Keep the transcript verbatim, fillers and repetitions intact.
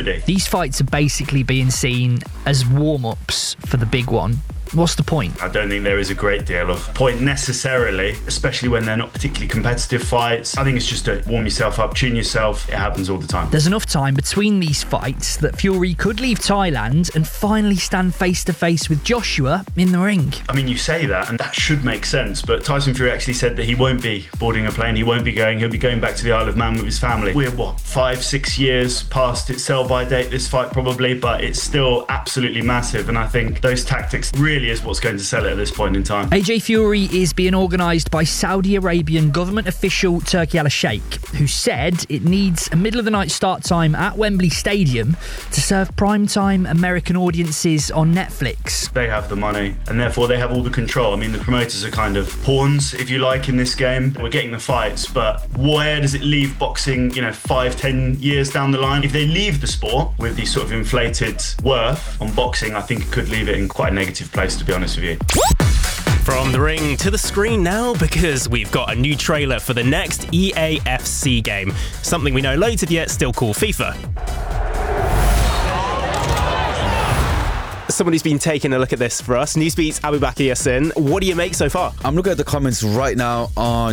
already. These fights are basically being seen as warm-ups for the big one. What's the point? I don't think there is a great deal of point necessarily, especially when they're not particularly competitive fights. I think it's just to warm yourself up, tune yourself. It happens all the time. There's enough time between these fights that Fury could leave Thailand and finally stand face-to-face with Joshua in the ring. I mean, you say that, and that should make sense, but Tyson Fury actually said that he won't be boarding a plane, he won't be going, he'll be going back to the Isle of Man with his family. We're, what, five, six years past its sell-by date, this fight probably, but it's still absolutely massive, and I think those tactics really is what's going to sell it at this point in time. A J Fury is being organised by Saudi Arabian government official Turki Al-Sheikh, who said it needs a middle-of-the-night start time at Wembley Stadium to serve prime-time American audiences on Netflix. They have the money, and therefore they have all the control. I mean, the promoters are kind of pawns, if you like, in this game. We're getting the fights, but where does it leave boxing, you know, five, ten years down the line? If they leave the sport with the sort of inflated worth on boxing, I think it could leave it in quite a negative place, to be honest with you. From the ring to the screen now, because we've got a new trailer for the next E A F C game. Something we know loads of yet still call FIFA. Someone who's been taking a look at this for us, Newsbeat's Abubakar Yassin. What do you make so far? I'm looking at the comments right now on